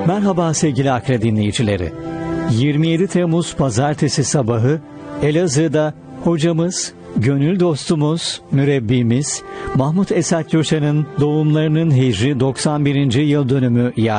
Merhaba sevgili Akre dinleyicileri. 27 Temmuz Pazartesi sabahı Elazığ'da hocamız, gönül dostumuz, mürebbimiz Mahmut Esat Coşan'ın doğumlarının hicri 91. yıl dönümü